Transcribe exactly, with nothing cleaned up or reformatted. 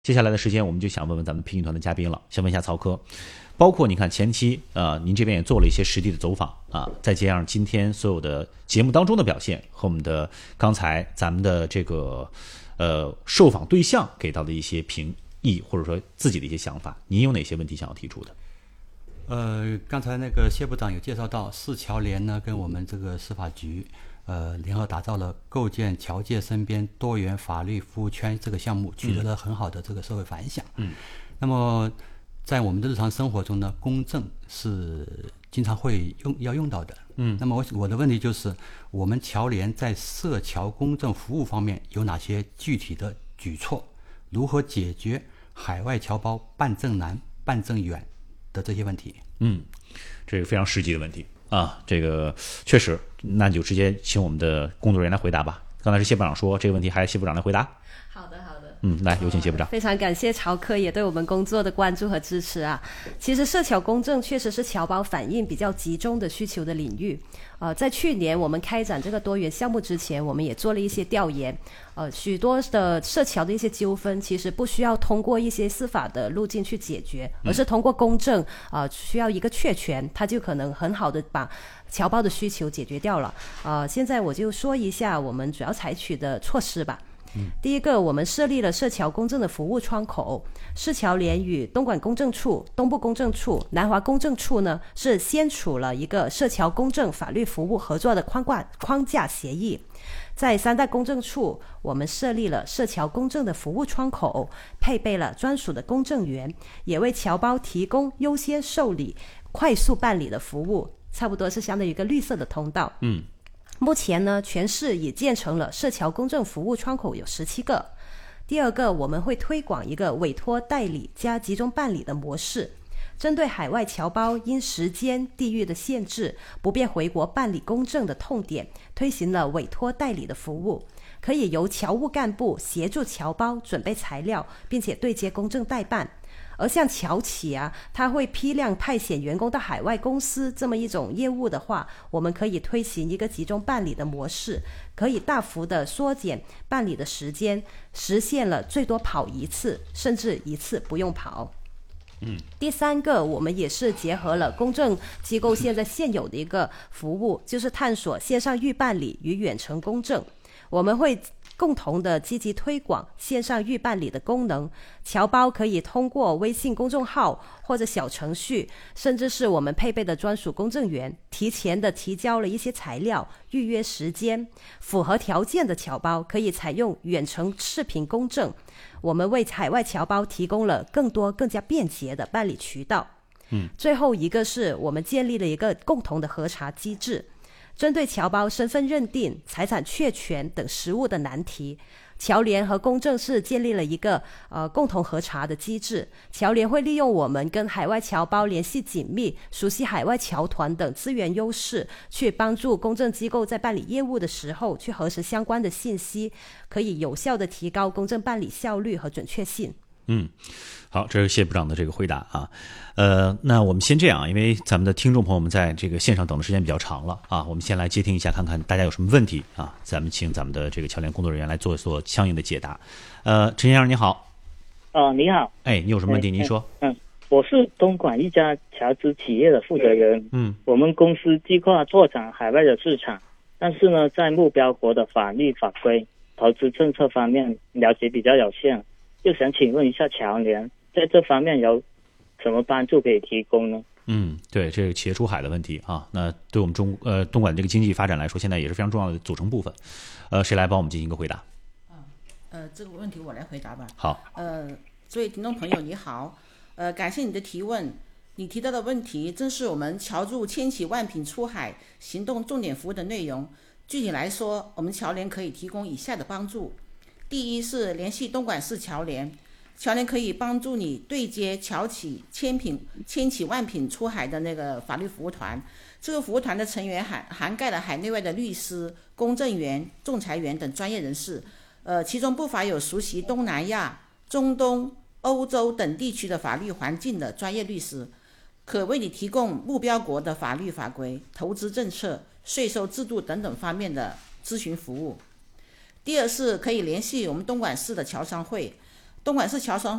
接下来的时间，我们就想问问咱们培训团的嘉宾了，想问一下曹科，包括你看前期呃，您这边也做了一些实地的走访啊，再加上今天所有的节目当中的表现和我们的刚才咱们的这个呃受访对象给到的一些评议或者说自己的一些想法，您有哪些问题想要提出的？ 呃，刚才那个谢部长有介绍到，市侨联呢跟我们这个司法局呃联合打造了构建侨界身边多元法律服务圈这个项目，取得了很好的这个社会反响。嗯，那么在我们的日常生活中呢，公证是经常会用要用到的。嗯，那么我我的问题就是，我们侨联在涉侨公证服务方面有哪些具体的举措？如何解决海外侨胞办证难、办证远的这些问题？ 嗯，这个非常实际的问题啊，这个确实，那就直接请我们的工作人员来回答吧。刚才是谢部长说这个问题，还是谢部长来回答？ 好的，好的。 嗯，来有请谢部长。 非常感谢曹科也对我们工作的关注和支持啊。其实涉侨公证确实是侨胞反映比较集中的需求的领域。呃，在去年我们开展这个多元项目之前，我们也做了一些调研。呃，许多的涉侨的一些纠纷，其实不需要通过一些司法的路径去解决，而是通过公证，呃，需要一个确权，它就可能很好的把侨胞的需求解决掉了。呃，现在我就说一下我们主要采取的措施吧。第一个，我们设立了涉侨公证的服务窗口，市侨联与东莞公证处、东部公证处、南华公证处呢是签署了一个涉侨公证法律服务合作的框架框架协议。在三大公证处，我们设立了涉侨公证的服务窗口，配备了专属的公证员，也为侨胞提供优先受理、快速办理的服务，差不多是相当于一个绿色的通道。 嗯。 目前呢，全市已建成了涉侨公证服务窗口有十七个。第二个，我们会推广一个委托代理加集中办理的模式，针对海外侨胞因时间、地域的限制不便回国办理公证的痛点，推行了委托代理的服务，可以由侨务干部协助侨胞准备材料，并且对接公证代办。而像侨企啊，它会批量派遣员工到海外公司这么一种业务的话，我们可以推行一个集中办理的模式，可以大幅的缩减办理的时间，实现了最多跑一次，甚至一次不用跑。嗯，第三个，我们也是结合了公证机构现在现有的一个服务，就是探索线上预办理与远程公证。我们会共同的积极推广线上预办理的功能，侨胞可以通过微信公众号或者小程序，甚至是我们配备的专属公证员，提前的提交了一些材料，预约时间。符合条件的侨胞可以采用远程视频公证，我们为海外侨胞提供了更多更加便捷的办理渠道。嗯，最后一个是我们建立了一个共同的核查机制，针对侨胞身份认定、财产确权等实务的难题，侨联和公证是建立了一个呃共同核查的机制。侨联会利用我们跟海外侨胞联系紧密、熟悉海外侨团等资源优势，去帮助公证机构在办理业务的时候去核实相关的信息，可以有效的提高公证办理效率和准确性。 嗯，好，这是谢部长的这个回答啊。呃，那我们先这样，因为咱们的听众朋友们在这个线上等的时间比较长了啊，我们先来接听一下，看看大家有什么问题啊，咱们请咱们的这个侨联工作人员来做做相应的解答。呃，陈先生你好。 哦，你好。 哎，你有什么问题？您说。 嗯，我是东莞一家侨资企业的负责人。 嗯， 我们公司计划拓展海外的市场，但是呢，在目标国的法律法规、投资政策方面了解比较有限。就想请问一下侨联在这方面有什么帮助可以提供呢？ 嗯，对，这个企业出海的问题啊，那对我们中呃东莞这个经济发展来说，现在也是非常重要的组成部分。呃，谁来帮我们进行一个回答？ 啊，呃，这个问题我来回答吧。 好。 呃，这位听众朋友你好，呃，感谢你的提问。你提到的问题正是我们侨驻千起万品出海行动重点服务的内容。具体来说，我们侨联可以提供以下的帮助。第一是联系东莞市侨联，侨联可以帮助你对接侨企千品千起万品出海的那个法律服务团。这个服务团的成员涵涵盖了海内外的律师、公证员、仲裁员等专业人士，呃，其中不乏有熟悉东南亚、中东、欧洲等地区的法律环境的专业律师，可为你提供目标国的法律法规、投资政策、税收制度等等方面的咨询服务。第二是可以联系我们东莞市的侨商会， 东莞市侨商